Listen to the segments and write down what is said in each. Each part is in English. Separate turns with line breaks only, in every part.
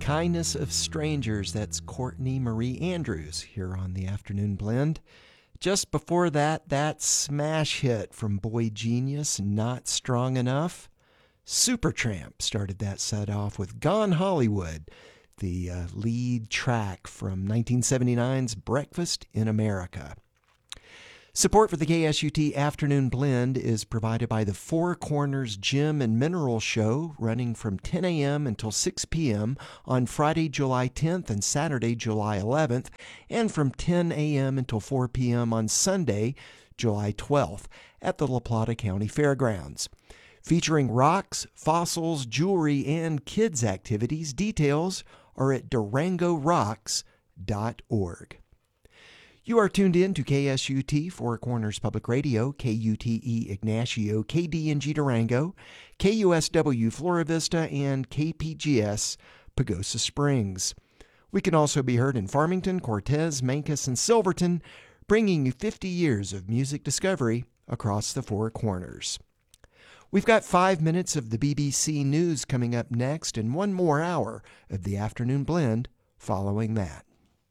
Kindness of Strangers. That's Courtney Marie Andrews here on the Afternoon Blend. Just before that, that smash hit from Boy Genius, Not Strong Enough. Supertramp started that set off with Gone Hollywood, the lead track from 1979's Breakfast in America. Support for the KSUT Afternoon Blend is provided by the Four Corners Gym and Mineral Show, running from 10 a.m. until 6 p.m. on Friday, July 10th and Saturday, July 11th, and from 10 a.m. until 4 p.m. on Sunday, July 12th, at the La Plata County Fairgrounds. Featuring rocks, fossils, jewelry, and kids' activities. Details are at durangorocks.org. You are tuned in to KSUT, Four Corners Public Radio, KUTE Ignacio, KDNG Durango, KUSW Flora Vista, and KPGS Pagosa Springs. We can also be heard in Farmington, Cortez, Mancos, and Silverton, bringing you 50 years of music discovery across the Four Corners. We've got 5 minutes of the BBC News coming up next, and one more hour of the Afternoon Blend following that.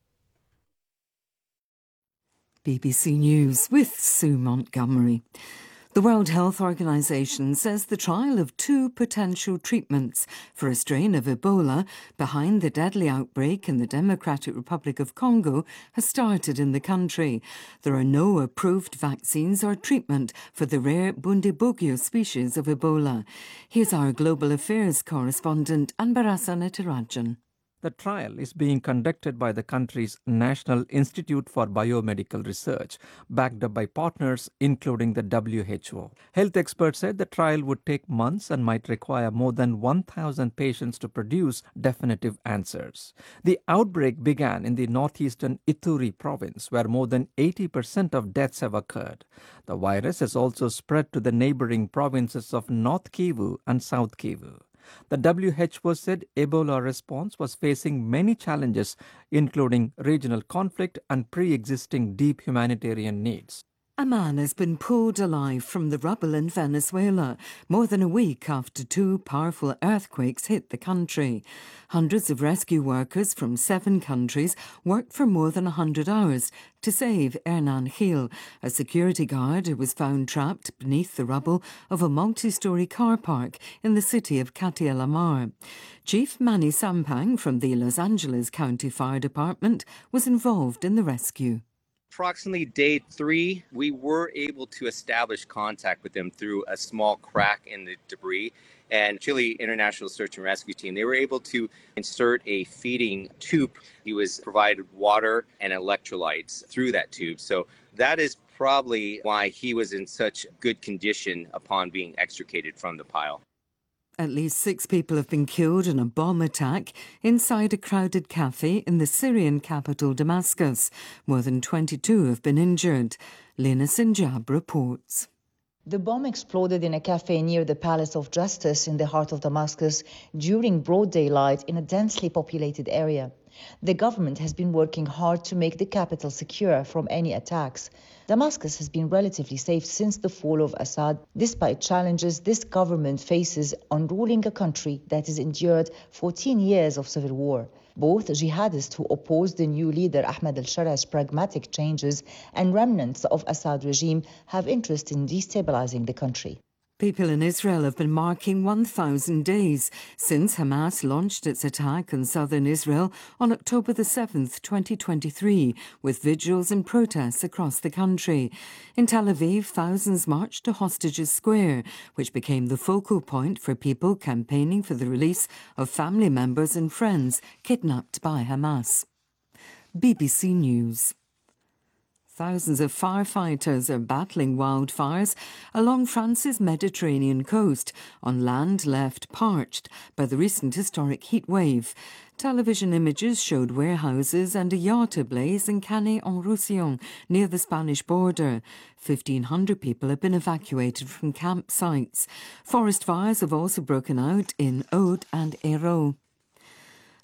BBC News with Sue Montgomery. The World Health Organization says the trial of 2 potential treatments for a strain of Ebola behind the deadly outbreak in the Democratic Republic of Congo has started in the country. There are no approved vaccines or treatment for the rare Bundibugyo species of Ebola. Here's our Global Affairs correspondent, Anbarasa Netarajan.
The trial is being conducted by the country's National Institute for Biomedical Research, backed up by partners including the WHO. Health experts said the trial would take months and might require more than 1,000 patients to produce definitive answers. The outbreak began in the northeastern Ituri province, where more than 80% of deaths have occurred. The virus has also spread to the neighboring provinces of North Kivu and South Kivu. The WHO said Ebola response was facing many challenges, including regional conflict and pre-existing deep humanitarian needs.
A man has been pulled alive from the rubble in Venezuela more than a week after 2 powerful earthquakes hit the country. Hundreds of rescue workers from 7 countries worked for more than 100 hours to save Hernan Gil, a security guard who was found trapped beneath the rubble of a multi-storey car park in the city of Katia La Mar. Chief Manny Sampang from the Los Angeles County Fire Department was involved in the rescue.
Approximately day 3, we were able to establish contact with them through a small crack in the debris. And Chile International Search and Rescue Team, they were able to insert a feeding tube. He was provided water and electrolytes through that tube. So that is probably why he was in such good condition upon being extricated from the pile.
At least 6 people have been killed in a bomb attack inside a crowded cafe in the Syrian capital Damascus. More than 22 have been injured. Lena Sinjab reports.
The bomb exploded in a cafe near the Palace of Justice in the heart of Damascus during broad daylight in a densely populated area. The government has been working hard to make the capital secure from any attacks. Damascus has been relatively safe since the fall of Assad, despite challenges this government faces on ruling a country that has endured 14 years of civil war. Both jihadists who oppose the new leader Ahmed al-Sharaj's pragmatic changes and remnants of Assad regime have interest in destabilizing the country.
People in Israel have been marking 1,000 days since Hamas launched its attack on southern Israel on October the 7th, 2023, with vigils and protests across the country. In Tel Aviv, thousands marched to Hostages Square, which became the focal point for people campaigning for the release of family members and friends kidnapped by Hamas. BBC News. Thousands of firefighters are battling wildfires along France's Mediterranean coast on land left parched by the recent historic heat wave. Television images showed warehouses and a yacht ablaze in Canet-en-Roussillon near the Spanish border. 1,500 people have been evacuated from campsites. Forest fires have also broken out in Aude and Hérault.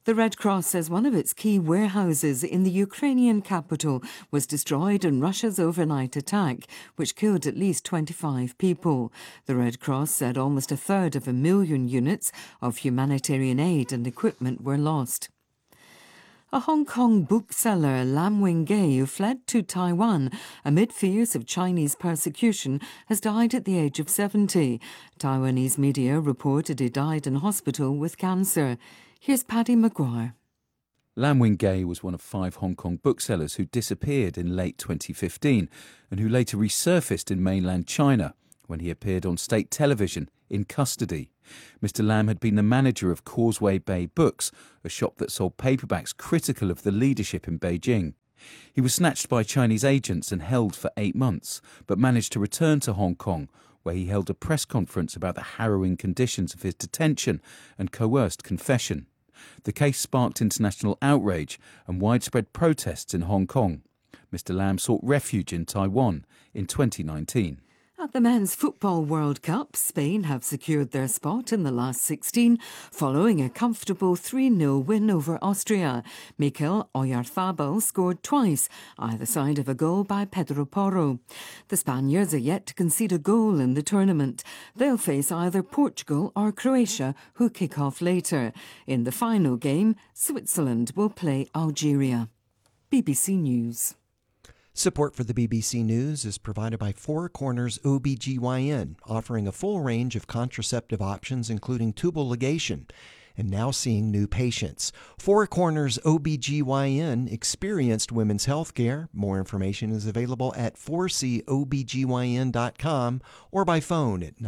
The Red Cross says one of its key warehouses in the Ukrainian capital was destroyed in Russia's overnight attack, which killed at least 25 people. The Red Cross said almost a third of 1 million units of humanitarian aid and equipment were lost. A Hong Kong bookseller, Lam Wing-gay, who fled to Taiwan amid fears of Chinese persecution, has died at the age of 70. Taiwanese media reported he died in hospital with cancer. Here's Paddy Maguire.
Lam Wing-gay was one of 5 Hong Kong booksellers who disappeared in late 2015 and who later resurfaced in mainland China when he appeared on state television in custody. Mr. Lam had been the manager of Causeway Bay Books, a shop that sold paperbacks critical of the leadership in Beijing. He was snatched by Chinese agents and held for 8 months, but managed to return to Hong Kong, where he held a press conference about the harrowing conditions of his detention and coerced confession. The case sparked international outrage and widespread protests in Hong Kong. Mr. Lam sought refuge in Taiwan in 2019.
At the Men's Football World Cup, Spain have secured their spot in the last 16 following a comfortable 3-0 win over Austria. Mikel Oyarzabal scored twice, either side of a goal by Pedro Porro. The Spaniards are yet to concede a goal in the tournament. They'll face either Portugal or Croatia, who kick off later. In the final game, Switzerland will play Algeria. BBC News.
Support for the BBC News is provided by Four Corners OBGYN, offering a full range of contraceptive options, including tubal ligation, and now seeing new patients. Four Corners OBGYN, experienced women's health care. More information is available at 4cobgyn.com or by phone at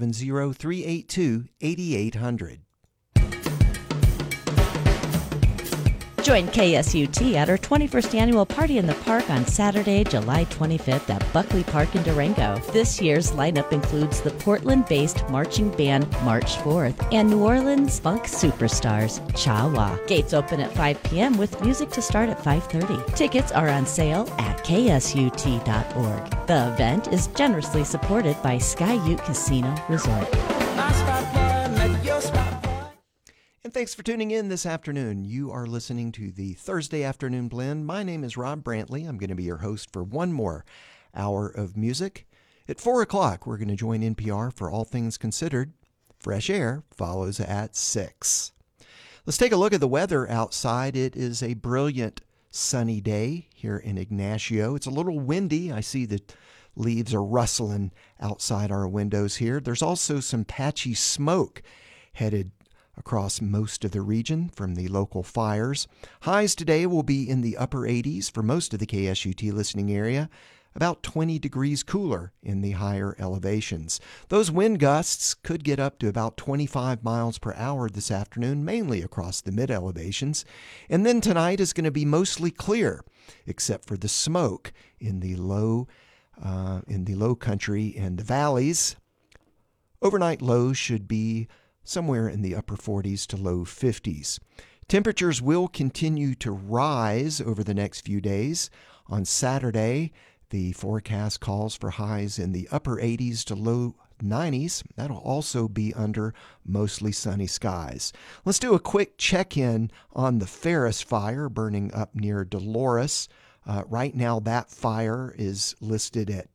970-382-8800.
Join KSUT at our 21st annual Party in the Park on Saturday, July 25th at Buckley Park in Durango. This year's lineup includes the Portland-based marching band March 4th and New Orleans funk superstars Cha Wa. Gates open at 5 p.m. with music to start at 5:30. Tickets are on sale at ksut.org. The event is generously supported by Sky Ute Casino Resort.
And thanks for tuning in this afternoon. You are listening to the Thursday Afternoon Blend. My name is Rob Brantley. I'm going to be your host for one more hour of music. At 4 o'clock, we're going to join NPR for All Things Considered. Fresh Air follows at 6. Let's take a look at the weather outside. It is a brilliant sunny day here in Ignacio. It's a little windy. I see the leaves are rustling outside our windows here. There's also some patchy smoke headed across most of the region from the local fires. Highs today will be in the upper 80s for most of the KSUT listening area, about 20 degrees cooler in the higher elevations. Those wind gusts could get up to about 25 miles per hour this afternoon, mainly across the mid-elevations. And then tonight is going to be mostly clear, except for the smoke in the low country and the valleys. Overnight lows should be somewhere in the upper 40s to low 50s. Temperatures will continue to rise over the next few days. On Saturday, the forecast calls for highs in the upper 80s to low 90s. That'll also be under mostly sunny skies. Let's do a quick check-in on the Ferris fire burning up near Dolores. Right now, that fire is listed at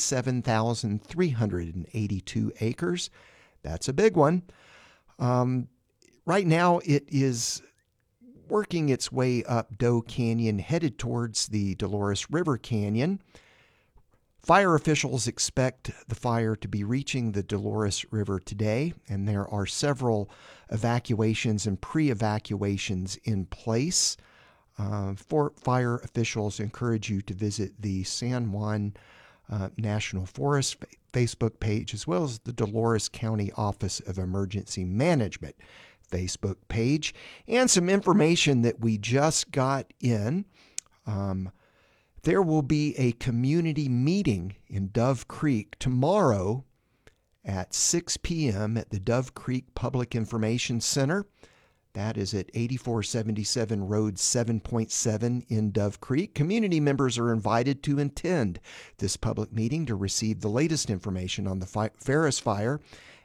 27,382 acres. That's a big one. Right now, it is working its way up Doe Canyon, headed towards the Dolores River Canyon. Fire officials expect the fire to be reaching the Dolores River today, and there are several evacuations and pre-evacuations in place. Fire officials encourage you to visit the San Juan National Forest Facebook page, as well as the Dolores County Office of Emergency Management Facebook page, and some information that we just got in. There will be a community meeting in Dove Creek tomorrow at 6 p.m. at the Dove Creek Public Information Center. That is at 8477 Road 7.7 in Dove Creek. Community members are invited to attend this public meeting to receive the latest information on the Ferris fire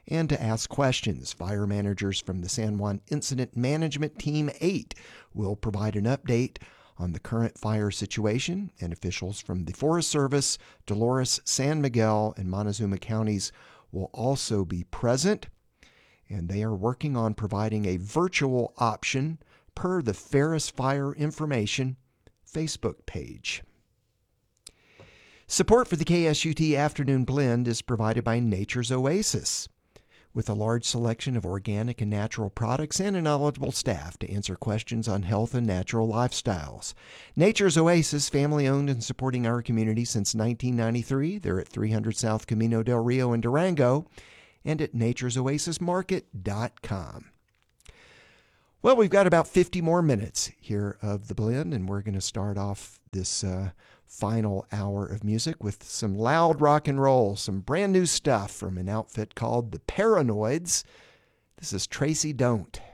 and to ask questions. Fire managers from the San Juan Incident Management Team 8 will provide an update on the current fire situation, and officials from the Forest Service, Dolores, San Miguel, and Montezuma counties will also be present, and they are working on providing a virtual option per the Ferris Fire Information Facebook page. Support for the KSUT Afternoon Blend is provided by Nature's Oasis, with a large selection of organic and natural products and a knowledgeable staff to answer questions on health and natural lifestyles. Nature's Oasis, family-owned and supporting our community since 1993. They're at 300 South Camino del Rio in Durango and at nature'soasismarket.com. Well, we've got about 50 more minutes here of the blend, and we're going to start off this final hour of music with some loud rock and roll, some brand new stuff from an outfit called the Paranoids. This is Tracy Don't.